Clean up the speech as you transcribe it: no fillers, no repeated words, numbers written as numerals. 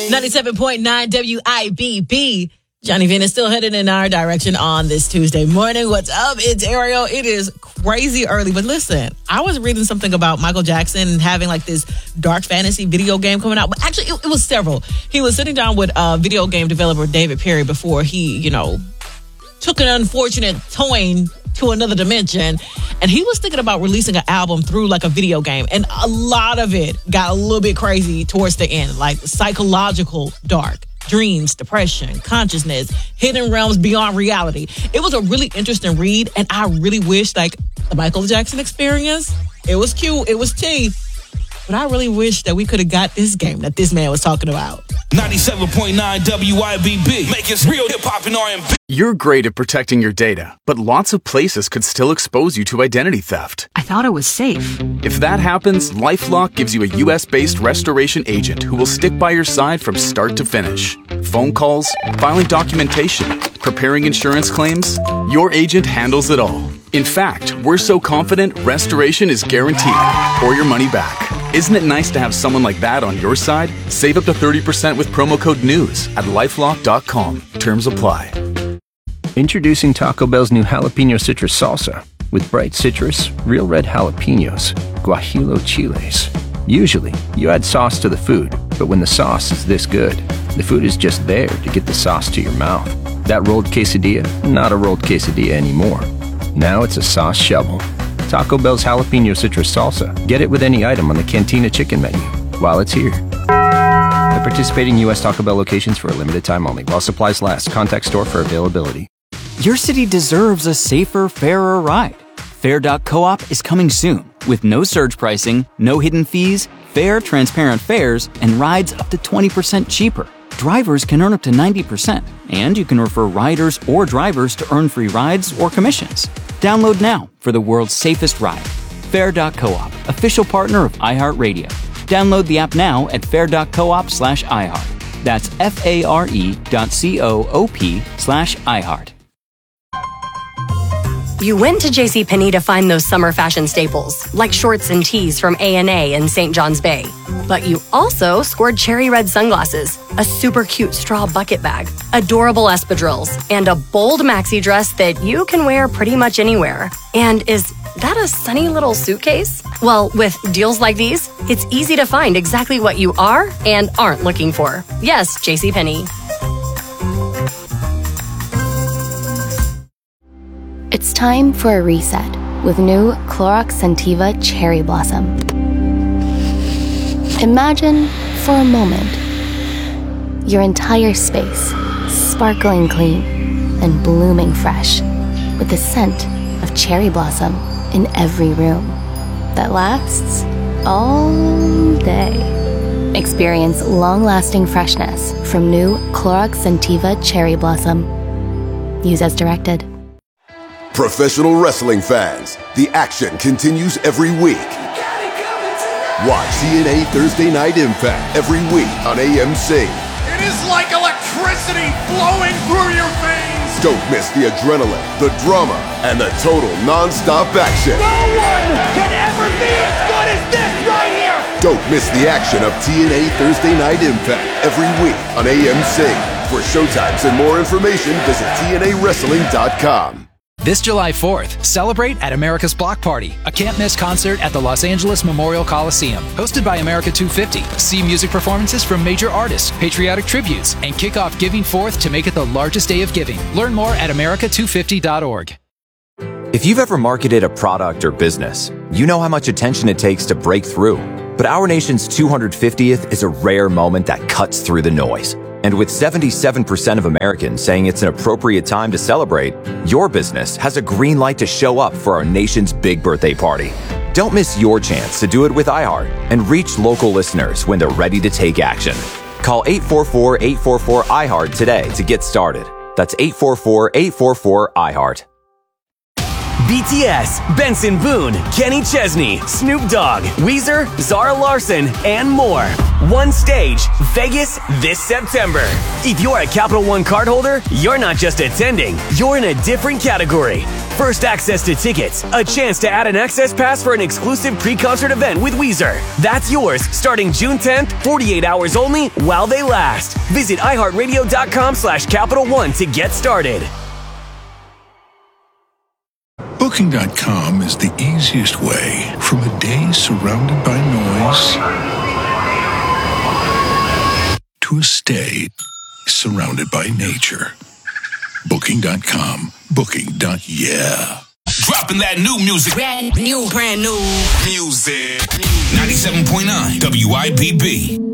97.9 WIBB. Johnny Vin is still headed in our direction on this Tuesday morning. What's up? It's Ariel. It is crazy early, but listen, I was reading something about Michael Jackson having like this dark fantasy video game coming out. But actually, it was several. He was sitting down with video game developer David Perry before he, took an unfortunate turn to another dimension. And he was thinking about releasing an album through like a video game. And a lot of it got a little bit crazy towards the end, like psychological dark. Dreams, depression, consciousness, hidden realms beyond reality. It was a really interesting read, and I really wish, like, the Michael Jackson Experience, it was cute, it was tea, but I really wish that we could have got this game that this man was talking about. 97.9 WIBB, make it real hip-hop and R&B. You're great at protecting your data, but lots of places could still expose you to identity theft. I thought it was safe. If that happens, LifeLock gives you a US-based restoration agent who will stick by your side from start to finish. Phone calls, filing documentation, preparing insurance claims, your agent handles it all. In fact, we're so confident restoration is guaranteed or your money back. Isn't it nice to have someone like that on your side? Save up to 30% with promo code NEWS at LifeLock.com. Terms apply. Introducing Taco Bell's new jalapeno citrus salsa. With bright citrus, real red jalapenos, guajillo chiles. Usually, you add sauce to the food, but when the sauce is this good, the food is just there to get the sauce to your mouth. That rolled quesadilla, not a rolled quesadilla anymore. Now it's a sauce shovel. Taco Bell's jalapeno citrus salsa. Get it with any item on the Cantina chicken menu while it's here. At participating U.S. Taco Bell locations for a limited time only. While supplies last. Contact store for availability. Your city deserves a safer, fairer ride. Fair.coop is coming soon with no surge pricing, no hidden fees, fair, transparent fares, and rides up to 20% cheaper. Drivers can earn up to 90%, and you can refer riders or drivers to earn free rides or commissions. Download now for the world's safest ride. Fair.coop, official partner of iHeartRadio. Download the app now at fair.coop/iHeart. That's FARE.coop/iHeart. You went to JCPenney to find those summer fashion staples, like shorts and tees from A&A and St. John's Bay. But you also scored cherry red sunglasses, a super cute straw bucket bag, adorable espadrilles, and a bold maxi dress that you can wear pretty much anywhere. And is that a sunny little suitcase? Well, with deals like these, it's easy to find exactly what you are and aren't looking for. Yes, JCPenney. It's time for a reset with new Clorox Scentiva Cherry Blossom. Imagine, for a moment, your entire space sparkling clean and blooming fresh with the scent of cherry blossom in every room that lasts all day. Experience long-lasting freshness from new Clorox Scentiva Cherry Blossom. Use as directed. Professional wrestling fans, the action continues every week. Watch TNA Thursday Night Impact every week on AMC. It is like electricity flowing through your veins. Don't miss the adrenaline, the drama, and the total non-stop action. No one can ever be as good as this right here. Don't miss the action of TNA Thursday Night Impact every week on AMC. For showtimes and more information, visit TNAWrestling.com. This July 4th, celebrate at America's Block Party, a can't-miss concert at the Los Angeles Memorial Coliseum. Hosted by America 250, see music performances from major artists, patriotic tributes, and kick off Giving 4th to make it the largest day of giving. Learn more at america250.org. If you've ever marketed a product or business, you know how much attention it takes to break through. But our nation's 250th is a rare moment that cuts through the noise. And with 77% of Americans saying it's an appropriate time to celebrate, your business has a green light to show up for our nation's big birthday party. Don't miss your chance to do it with iHeart and reach local listeners when they're ready to take action. Call 844-844-iHeart today to get started. That's 844-844-iHeart. BTS, Benson Boone, Kenny Chesney, Snoop Dogg, Weezer, Zara Larsson, and more. One stage, Vegas this September. If you're a Capital One cardholder, you're not just attending, you're in a different category. First access to tickets, a chance to add an access pass for an exclusive pre-concert event with Weezer. That's yours starting June 10th, 48 hours only while they last. Visit iHeartRadio.com/Capital One to get started. Booking.com is the easiest way from a day surrounded by noise to a stay surrounded by nature. Booking.com. Booking.yeah. Dropping that new music. Brand new. Music. 97.9 WIBB.